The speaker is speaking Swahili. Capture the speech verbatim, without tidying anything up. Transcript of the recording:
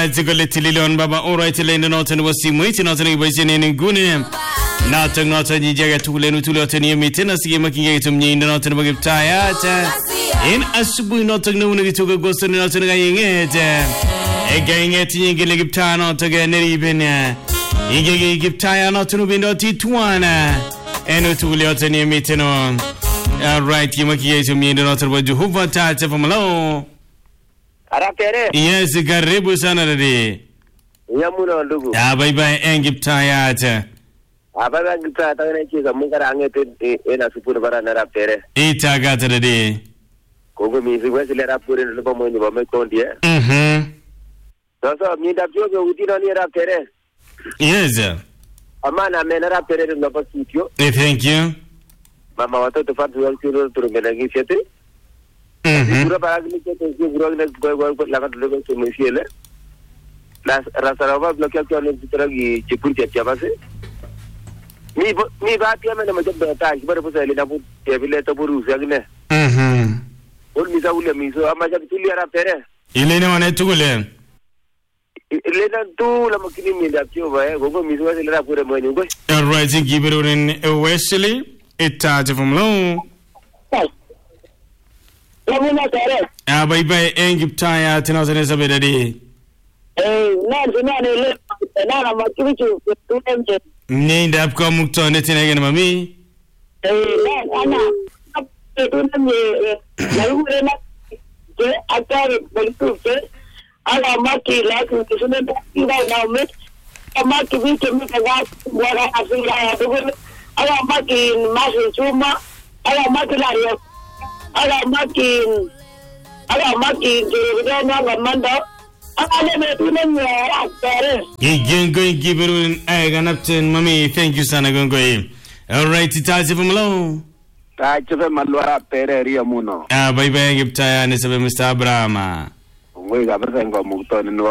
Alright, zikole tililion baba. Alright, lende noten wasi mwiti noten ibaisi nini gune. Noten noten jijaga tukule nutule noten yemite na sige makinga gitu mnyinda noten bagiptaya. In asubuhi noten nuna gituga gosto ni noten ga yingete. Ega yingete yingile giptaya noten ga neribene. Ige giptaya noten ubindo tituana. Enu tukule noten yemite no. Alright, kimakinga gitu mnyinda noten bajuhuva taate famalo. Arapere. Yes, karibu sana dadi. Nyamuno ndugu. Ah, bye bye engiptaya ata. Ah, bye bye engiptaya ta ne chiza mungara angete ena supur bara na rapere. Ita gata dadi. Kongo mizi wesi le rapure ne bomo ni bomo kondi eh. Mhm. Sasa mi dapio go utino ni rapere. Yes. Amana me na rapere no pasitio. Eh, thank you. Mama watoto fatu walkiro turungenagi sete. Mhm. Pura bag ni ke te pura ne go go go laga dole ko mesiele. La rasarava bloquea que ne tira gi chipurti acha base. Mi mi ba pia me ne mo jabba ta ki bare pusele na bu te bile to buru sagne. Mhm. Ol mi sa ule mi so ama jab tuli ara pere. Ile ne wane tukule. Ile na tu la makini mi da pio ba go go mi so le ra pure mo ni go. All right, give it in Wesley. Ita from low. Lamuna tare. Ah, bye bye engiptaya tina zane sabe dadi. Eh, na zina ne le na na makibichu tunemje. Ni ndap ko mukto ne tina gena mami. Eh, na ana tunemje la ure na ke atare balitu ke ala maki la ku kisune ina na met ama kibichu mi kaga wala asira ya dogo ala maki masu chuma ala maki la yo ala makin ala makin jere na gamanda ala me tunen ya akare Gengo give it in ganapten mami. Thank you sana gongo. All right, itazi from low. Ta chefe malwara pere ria muno. Ah, bye bye engiptaya ne sabe Mister Abraham. Ngoi ga bersengo mukto ni